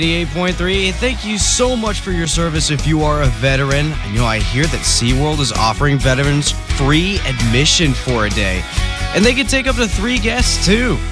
88.3. Thank you so much for your service if you are a veteran. I hear that SeaWorld is offering veterans free admission for a day. And they can take up to 3 guests, too.